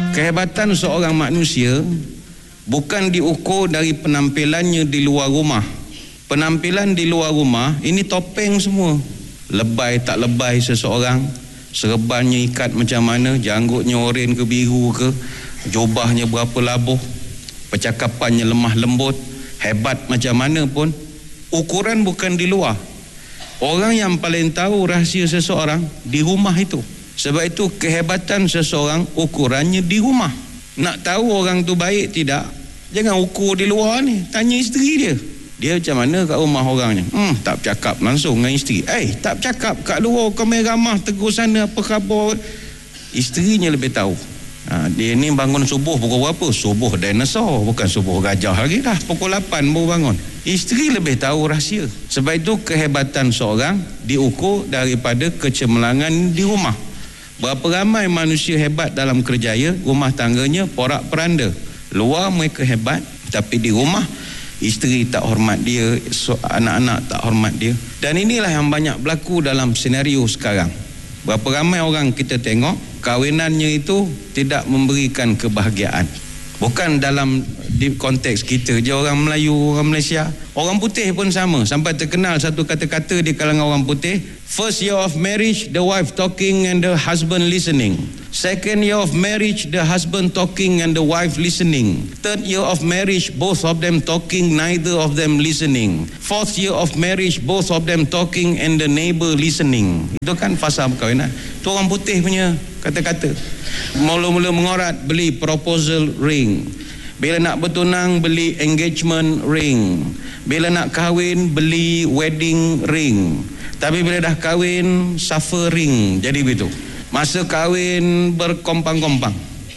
Kehebatan seorang manusia bukan diukur dari penampilannya di luar rumah. Penampilan di luar rumah ini topeng semua. Lebay tak lebay seseorang, serbannya ikat macam mana, janggutnya oren ke biru ke, jubahnya berapa labuh, percakapannya lemah lembut, hebat macam mana pun, ukuran bukan di luar. Orang yang paling tahu rahsia seseorang di rumah itu. Sebab itu kehebatan seseorang ukurannya di rumah. Nak tahu orang tu baik tidak, jangan ukur di luar ni, tanya isteri dia. Dia macam mana kat rumah orang ni? Tak bercakap langsung dengan isteri. Tak bercakap kat luar, kau main ramah tegur sana apa khabar. Isterinya lebih tahu. Dia ni bangun subuh pukul berapa? Subuh dinosaur, bukan subuh gajah lagi dah. Pukul 8 baru bangun. Isteri lebih tahu rahsia. Sebab itu kehebatan seorang diukur daripada kecemerlangan di rumah. Berapa ramai manusia hebat dalam kerjaya, rumah tangganya porak-peranda. Luar mereka hebat, tapi di rumah isteri tak hormat dia, anak-anak tak hormat dia. Dan inilah yang banyak berlaku dalam senario sekarang. Berapa ramai orang kita tengok kahwinannya itu tidak memberikan kebahagiaan. Bukan dalam di konteks kita je, orang Melayu, orang Malaysia, orang putih pun sama. Sampai terkenal satu kata-kata di kalangan orang putih, first year of marriage the wife talking and the husband listening. Second year of marriage the husband talking and the wife listening. Third year of marriage both of them talking, neither of them listening. Fourth year of marriage both of them talking and the neighbor listening. Itu kan fasa perkahwinan. Itu orang putih punya kata-kata. Mula-mula mengorat, beli proposal ring. Bila nak bertunang, beli engagement ring. Bila nak kahwin, beli wedding ring. Tapi bila dah kahwin, suffering. Jadi begitu. Masa kahwin berkompang-kompang,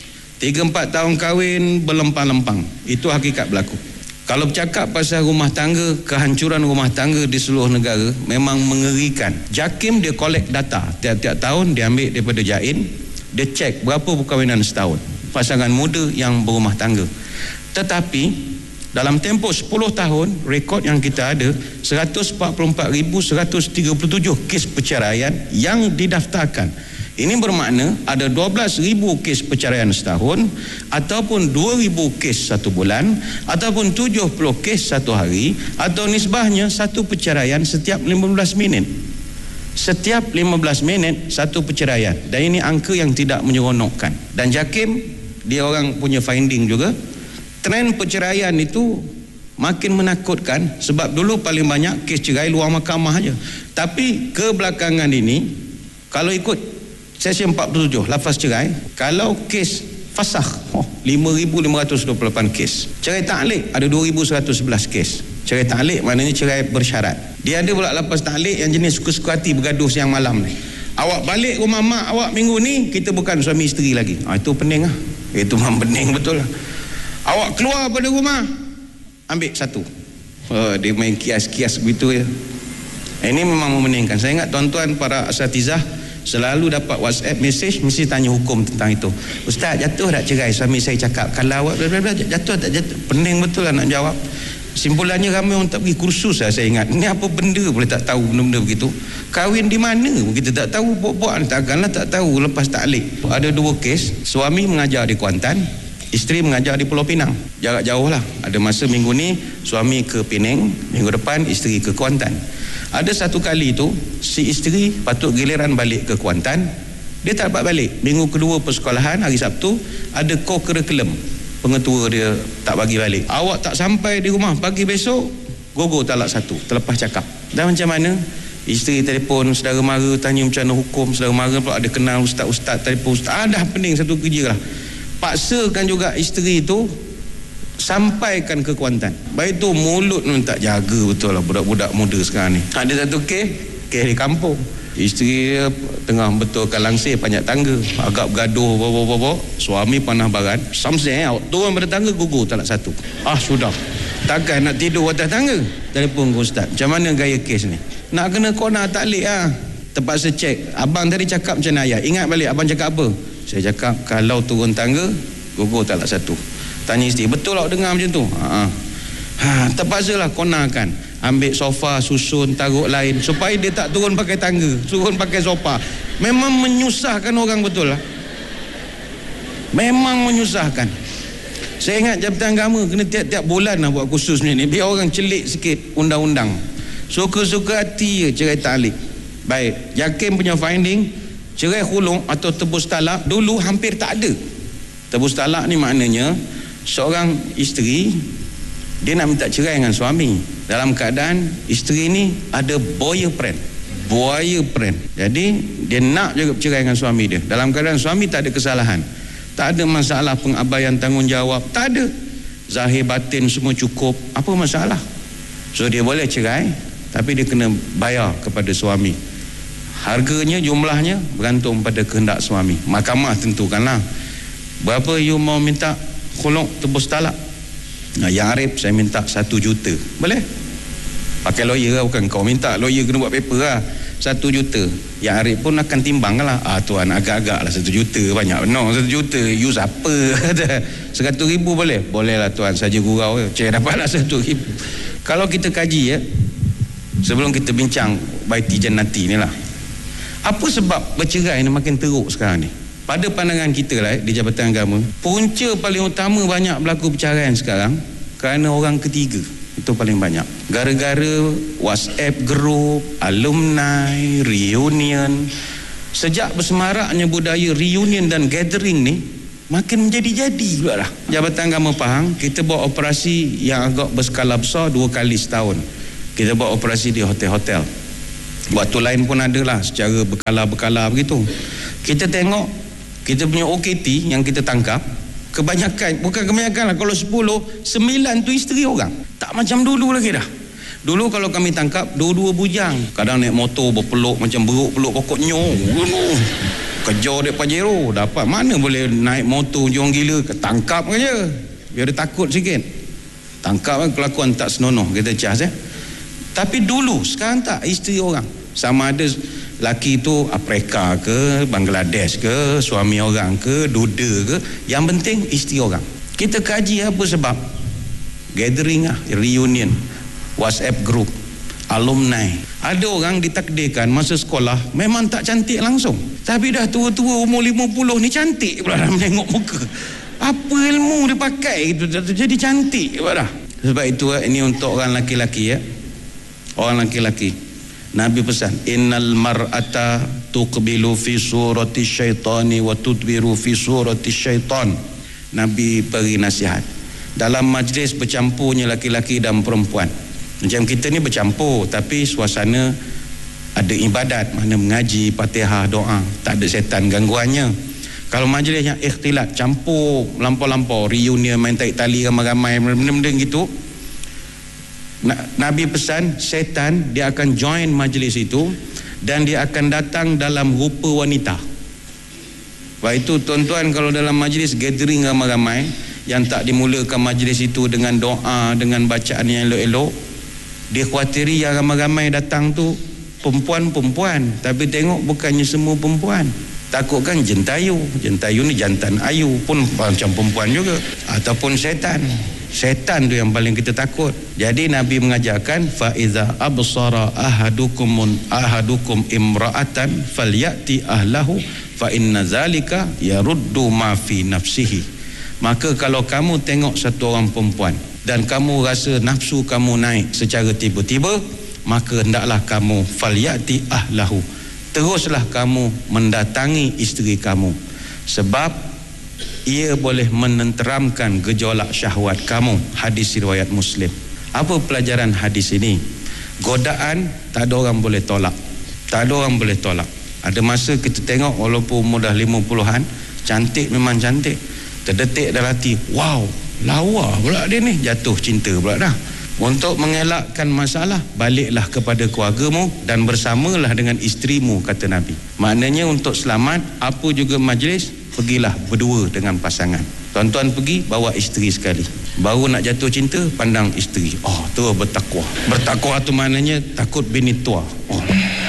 3-4 tahun kahwin berlempang-lempang. Itu hakikat berlaku. Kalau bercakap pasal rumah tangga, kehancuran rumah tangga di seluruh negara memang mengerikan. JAKIM dia collect data tiap-tiap tahun, dia ambil daripada JAIN, dia cek berapa perkahwinan setahun pasangan muda yang berumah tangga. Tetapi dalam tempoh 10 tahun, rekod yang kita ada 144,137 kes perceraian yang didaftarkan. Ini bermakna ada 12,000 kes perceraian setahun, ataupun 2,000 kes satu bulan, ataupun 70 kes satu hari, atau nisbahnya satu perceraian setiap 15 minit. Setiap 15 minit satu perceraian. Dan ini angka yang tidak menyeronokkan. Dan JAKIM, dia orang punya finding juga, trend perceraian itu makin menakutkan. Sebab dulu paling banyak kes cerai luar mahkamah aja. Tapi kebelakangan ini, kalau ikut Sesi 47, lafaz cerai, kalau kes fasakh, 5,528 kes. Cerai ta'liq ada 2,111 kes. Cerai ta'liq maknanya cerai bersyarat. Dia ada pula lafaz ta'liq yang jenis suka-suka hati bergaduh siang malam ni. Awak balik rumah mak awak minggu ni, kita bukan suami isteri lagi. Itu pening lah. Itu memang pening betul lah. Awak keluar pada rumah, ambil satu. Dia main kias-kias begitu ya. Ini memang memeningkan. Saya ingat tuan-tuan para asatizah selalu dapat WhatsApp message, mesti tanya hukum tentang itu. Ustaz, jatuh tak cerai? Suami saya cakap, kalau awak jatuh tak jatuh? Pening betul lah nak jawab. Simpulannya ramai orang tak pergi kursus lah, saya ingat. Ini apa benda boleh tak tahu benda-benda begitu? Kahwin di mana kita tak tahu, buat-buat takkanlah tak tahu lepas ta'liq. Ada 2 kes, suami mengajar di Kuantan, isteri mengajar di Pulau Pinang. Jarak jauh lah. Ada masa minggu ni suami ke Penang, minggu depan isteri ke Kuantan. Ada satu kali tu, si isteri patut giliran balik ke Kuantan, dia tak dapat balik. Minggu kedua persekolahan, hari Sabtu, ada co-curriculum. Pengetua dia tak bagi balik. Awak tak sampai di rumah pagi besok, gogo talak 1, terlepas cakap. Dan macam mana? Isteri telefon saudara mara, tanya macam mana hukum. Saudara mara pula ada kenal ustaz-ustaz, telefon ustaz. Dah pening satu kerja lah. Paksakan juga isteri tu sampaikan ke Kuantan. Baik tu mulut pun tak jaga betul lah budak-budak muda sekarang ni. Ada satu kes di kampung. Isteri dia tengah betulkan langsir panjat tangga, agak bergaduh bawa-bawa. Suami panah barat, samseng turun pada tangga, gugur talak 1. Sudah. Takkan nak tidur atas tangga. Telefon ke ustaz. Macam mana gaya kes ni? Nak kena kona ta'liq Terpaksa cek. Abang tadi cakap macam mana ayat? Ingat balik abang cakap apa? Saya cakap kalau turun tangga gugur talak 1. Tanya isteri, betul tak dengar macam tu? Terpaksalah konakan. Ambil sofa, susun, taruh lain supaya dia tak turun pakai tangga, turun pakai sofa. Memang menyusahkan orang betul lah. Memang menyusahkan. Saya ingat Jabatan Agama kena tiap-tiap bulan nak buat kursus ni, biar orang celik sikit undang-undang. Suka-suka hati je cerai ta'liq. Baik, JAKIM punya finding, cerai khulung atau tebus talak dulu hampir tak ada. Tebus talak ni maknanya seorang isteri dia nak minta cerai dengan suami dalam keadaan isteri ni ada boyfriend. Jadi dia nak juga bercerai dengan suami dia dalam keadaan suami tak ada kesalahan, tak ada masalah pengabaian tanggungjawab, tak ada, zahir batin semua cukup, apa masalah? So dia boleh cerai, tapi dia kena bayar kepada suami. Harganya, jumlahnya bergantung pada kehendak suami. Mahkamah tentukanlah berapa you mau minta khuluk tebus talak. Yang Arif saya minta 1 juta. Boleh? Pakai lawyer lah, bukan kau minta. Lawyer kena buat paper lah. 1 juta. Yang Arif pun akan timbang lah. Tuan agak-agak lah 1 juta. Banyak. No, 1 juta. You siapa? 100,000 boleh? Boleh lah tuan. Saja gurau. Cik dapatlah 100,000. Kalau kita kaji ya, sebelum kita bincang baiti jannati ni lah, apa sebab bercerai ni makin teruk sekarang ni? Pada pandangan kita lah di Jabatan Agama, punca paling utama banyak berlaku perceraian sekarang kerana orang ketiga. Itu paling banyak. Gara-gara WhatsApp group, alumni, reunion. Sejak bersemaraknya budaya reunion dan gathering ni, makin menjadi-jadi pula lah. Jabatan Agama Pahang, kita buat operasi yang agak berskala besar 2 kali setahun. Kita buat operasi di hotel-hotel. Waktu lain pun ada lah, secara berkala-berkala begitu. Kita tengok kita punya OKT yang kita tangkap, kebanyakan, bukan kebanyakan lah, kalau 10, 9 tu isteri orang. Tak macam dulu lagi dah. Dulu kalau kami tangkap, 2 bujang. Kadang naik motor berpeluk macam beruk-peluk pokok nyong. Kejar dia Pajero. Dapat mana boleh naik motor orang gila. Tangkap saja. Biar dia takut sikit. Tangkap kan kelakuan tak senonoh. Kita cas ya. Tapi dulu, sekarang tak, isteri orang. Sama ada laki tu Afrika ke, Bangladesh ke, suami orang ke, duda ke, yang penting isteri orang. Kita kaji apa sebab. Gathering lah, reunion, WhatsApp group, alumni. Ada orang ditakdirkan masa sekolah memang tak cantik langsung, tapi dah tua-tua umur 50 ni cantik pula dah menengok muka. Apa ilmu dia pakai gitu, jadi cantik pula dah. Sebab itu ini untuk orang laki-laki ya. Orang laki-laki, Nabi pesan, innal mar'ata tuqbilu fi surati syaitani wa tudbiru fi surati syaitan. Nabi beri nasihat, dalam majlis bercampurnya laki-laki dan perempuan. Macam kita ni bercampur, tapi suasana ada ibadat, mana mengaji, Fatihah, doa, tak ada setan gangguannya. Kalau majlis yang ikhtilat, campur lampau-lampau, reunion, main tarik tali ramai-ramai, benda-benda gitu, Nabi pesan, setan dia akan join majlis itu dan dia akan datang dalam rupa wanita. Sebab itu tuan-tuan, kalau dalam majlis gathering ramai-ramai yang tak dimulakan majlis itu dengan doa, dengan bacaan yang elok-elok, dia khawatiri yang ramai-ramai datang tu perempuan-perempuan, tapi tengok bukannya semua perempuan. Takutkan jentayu ni jantan ayu pun macam perempuan juga, ataupun setan tu yang paling kita takut. Jadi Nabi mengajarkan, fa iza absara ahadukum imra'atan falyati ahlahu fa inna zalika yaruddu ma fi nafsihi. Maka kalau kamu tengok satu orang perempuan dan kamu rasa nafsu kamu naik secara tiba-tiba, maka hendaklah kamu falyati ahlahu, teruslah kamu mendatangi isteri kamu, sebab ia boleh menenteramkan gejolak syahwat kamu. Hadis riwayat Muslim. Apa pelajaran hadis ini? Godaan tak ada orang boleh tolak. Tak ada orang boleh tolak. Ada masa kita tengok walaupun umur dah 50-an, cantik memang cantik, terdetik dalam hati, wow, lawa pula dia ni, jatuh cinta pula dah. Untuk mengelakkan masalah, baliklah kepada keluargamu dan bersamalah dengan isterimu, kata Nabi. Maknanya untuk selamat apa juga majlis, pergilah berdua dengan pasangan. Tuan-tuan pergi, bawa isteri sekali. Baru nak jatuh cinta, pandang isteri. Oh, tu bertakwa. Bertakwa tu maknanya takut bini tua. Oh,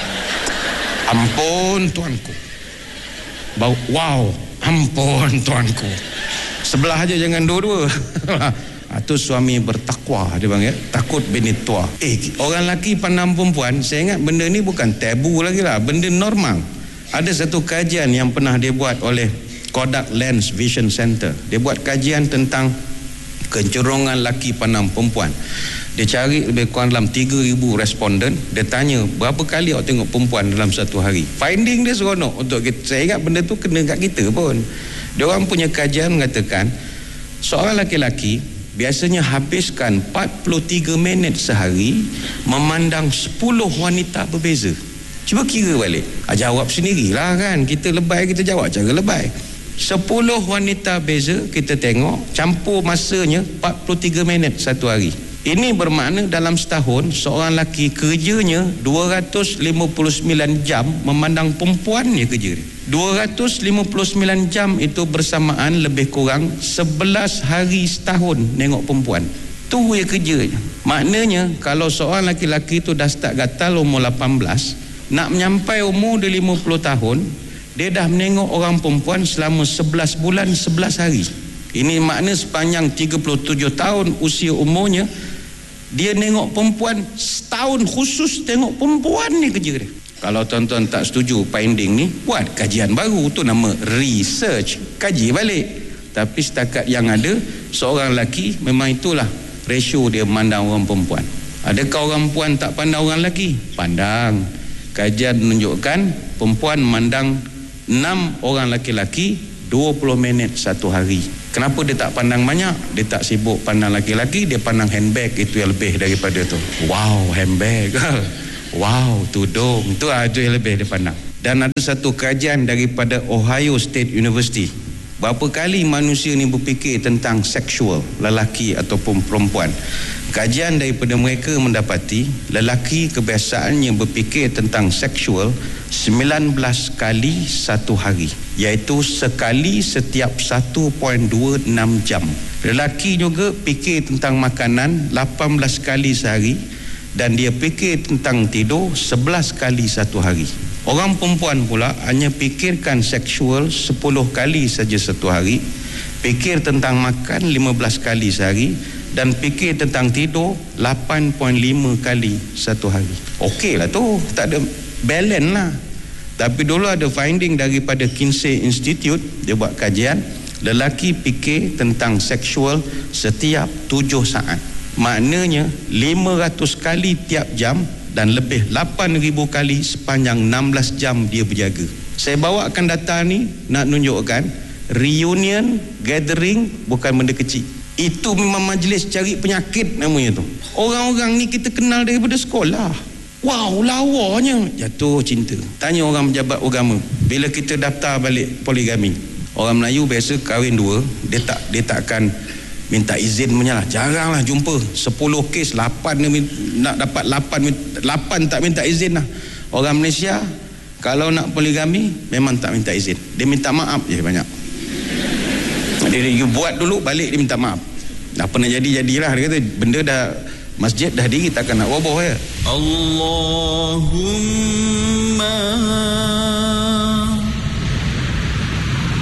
ampun tuanku. Wow, ampun tuanku. Sebelah aja, jangan dua-dua. Itu suami bertakwa, dia panggil, takut bini tua. Orang lelaki pandang perempuan, saya ingat benda ni bukan tabu lagi lah, benda normal. Ada satu kajian yang pernah dia buat oleh Kodak Lens Vision Center. Dia buat kajian tentang kecenderungan laki pandang perempuan. Dia cari lebih kurang dalam 3,000 responden. Dia tanya berapa kali awak tengok perempuan dalam satu hari. Finding dia seronok untuk kita. Saya ingat benda tu kena kat kita pun. Dia orang punya kajian mengatakan seorang laki-laki biasanya habiskan 43 minit sehari memandang 10 wanita berbeza. Cuba kira balik. Jawab sendirilah kan. Kita lebay, kita jawab cara lebay. 10 wanita beza kita tengok, campur masanya 43 minit satu hari. Ini bermakna dalam setahun seorang lelaki kerjanya 259 jam memandang perempuan dia kerja dia. 259 jam itu bersamaan lebih kurang 11 hari setahun nengok perempuan. Tu dia kerjanya. Maknanya kalau seorang lelaki itu dah start gatal umur 18, nak menyampai umur dia 50 tahun, dia dah menengok orang perempuan selama 11 bulan 11 hari. Ini makna sepanjang 37 tahun usia umurnya, dia nengok perempuan setahun khusus tengok perempuan ni kerja dia. Kalau tuan-tuan tak setuju finding ni, buat kajian baru, tu nama research, kaji balik. Tapi setakat yang ada, seorang lelaki memang itulah ratio dia memandang orang perempuan. Adakah orang perempuan tak pandang orang lelaki? Pandang. Kajian menunjukkan perempuan memandang 6 orang lelaki 20 minit satu hari. Kenapa dia tak pandang banyak? Dia tak sibuk pandang lelaki-lelaki, dia pandang handbag, itu yang lebih daripada tu. Wow, handbag. Wow, tudung. Itu yang lebih dia pandang. Dan ada satu kajian daripada Ohio State University. Berapa kali manusia ni berfikir tentang seksual, lelaki ataupun perempuan. Kajian daripada mereka mendapati lelaki kebiasaannya berfikir tentang seksual 19 kali satu hari, iaitu sekali setiap 1.26 jam. Lelaki juga fikir tentang makanan 18 kali sehari, dan dia fikir tentang tidur 11 kali satu hari. Orang perempuan pula hanya fikirkan seksual 10 kali saja satu hari, fikir tentang makan 15 kali sehari, dan fikir tentang tidur 8.5 kali satu hari. Okey lah tu, tak ada balance lah. Tapi dulu ada finding daripada Kinsey Institute, dia buat kajian, lelaki fikir tentang seksual setiap 7 saat. Maknanya 500 kali tiap jam, dan lebih 8,000 kali sepanjang 16 jam dia berjaga. Saya bawakan data ni nak tunjukkan reunion gathering bukan benda kecil. Itu memang majlis cari penyakit namanya tu. Orang-orang ni kita kenal daripada sekolah. Wow, lawanya jatuh cinta. Tanya orang pejabat agama, bila kita daftar balik poligami, orang Melayu biasa kahwin 2, dia takkan minta izin punya lah. Jaranglah jumpa 10 kes 8 nak dapat 8 tak minta izin lah. Orang Malaysia kalau nak poligami memang tak minta izin, dia minta maaf je banyak. Dia buat dulu, balik dia minta maaf. Dah pernah jadilah. Dia kata benda dah, masjid dah diri, takkan nak roboh ya. Allahumma